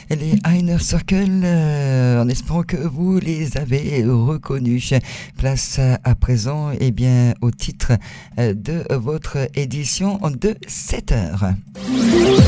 les Inner Circle, en espérant que vous les avez reconnus. Place à présent au titre de votre édition de 7 heures.